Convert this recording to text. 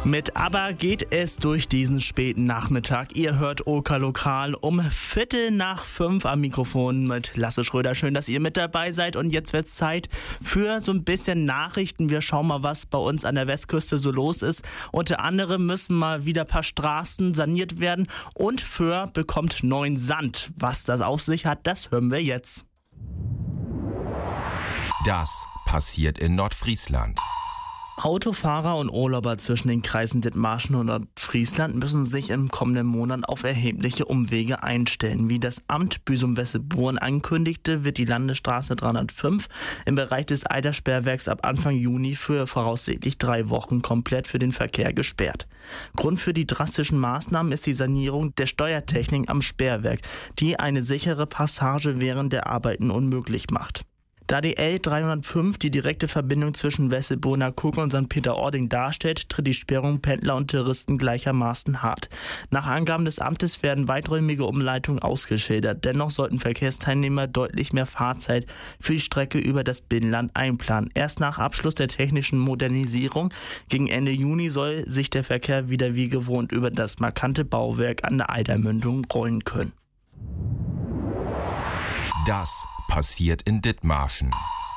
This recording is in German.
Mit ABBA geht es durch diesen späten Nachmittag. Ihr hört Oker Lokal um 4:45 am Mikrofon mit Lasse Schröder. Schön, dass ihr mit dabei seid. Und jetzt wird's Zeit für so ein bisschen Nachrichten. Wir schauen mal, was bei uns an der Westküste so los ist. Unter anderem müssen mal wieder ein paar Straßen saniert werden. Und Föhr bekommt neuen Sand. Was das auf sich hat, das hören wir jetzt. Das passiert in Nordfriesland. Autofahrer und Urlauber zwischen den Kreisen Dithmarschen und Nordfriesland müssen sich im kommenden Monat auf erhebliche Umwege einstellen. Wie das Amt Büsum-Wesseburen ankündigte, wird die Landesstraße 305 im Bereich des Eidersperrwerks ab Anfang Juni für voraussichtlich 3 Wochen komplett für den Verkehr gesperrt. Grund für die drastischen Maßnahmen ist die Sanierung der Steuertechnik am Sperrwerk, die eine sichere Passage während der Arbeiten unmöglich macht. Da die L305 die direkte Verbindung zwischen Wesseburner Kuck und St. Peter-Ording darstellt, tritt die Sperrung Pendler und Touristen gleichermaßen hart. Nach Angaben des Amtes werden weiträumige Umleitungen ausgeschildert. Dennoch sollten Verkehrsteilnehmer deutlich mehr Fahrzeit für die Strecke über das Binnenland einplanen. Erst nach Abschluss der technischen Modernisierung gegen Ende Juni soll sich der Verkehr wieder wie gewohnt über das markante Bauwerk an der Eidermündung rollen können. Das passiert in Dithmarschen.